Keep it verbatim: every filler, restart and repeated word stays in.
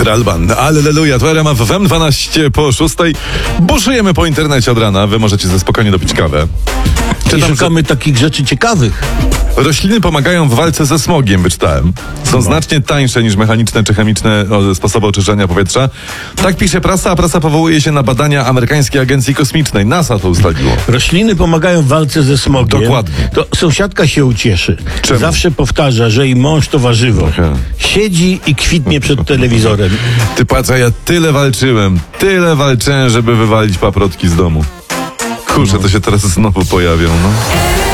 Piotr Alban. Alleluja, to R M F F M, dwanaście po szóstej. Buszujemy po internecie od rana. Wy możecie ze spokojnie dopić kawę. I szukamy takich rzeczy ciekawych. Rośliny pomagają w walce ze smogiem, wyczytałem. Są No. znacznie tańsze niż mechaniczne czy chemiczne o, sposoby oczyszczania powietrza. Tak pisze prasa, a prasa powołuje się na badania amerykańskiej agencji kosmicznej. NASA to ustaliło. Rośliny pomagają w walce ze smogiem. Dokładnie. To sąsiadka się ucieszy. Czemu? Zawsze powtarza, że jej mąż to warzywo. Aha. Siedzi i kwitnie przed telewizorem. Ty patrz, a ja tyle walczyłem, tyle walczyłem, żeby wywalić paprotki z domu. Kurczę, to się teraz znowu pojawią, no.